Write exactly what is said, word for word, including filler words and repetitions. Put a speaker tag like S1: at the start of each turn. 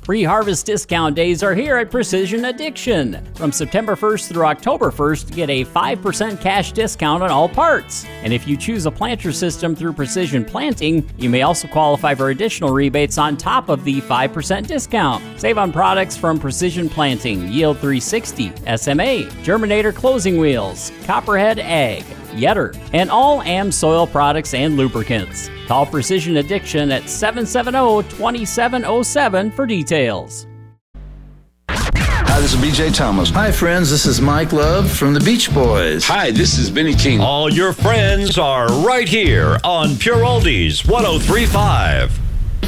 S1: Pre-harvest discount days are here at Precision Addiction. From September first through October first, get a five percent cash discount on all parts. And if you choose a planter system through Precision Planting, you may also qualify for additional rebates on top of the five percent discount. Save on products from Precision Planting, Yield three sixty, S M A, Germinator Closing Wheels, Copperhead Ag, Yetter, and all AmSoil products and lubricants. Call Precision Addiction at seven seven zero, two seven zero seven for details.
S2: Hi, this is B J Thomas.
S3: Hi, friends. This is Mike Love from the Beach Boys.
S2: Hi, this is Benny King.
S4: All your friends are right here on Pure Oldies one oh three point five.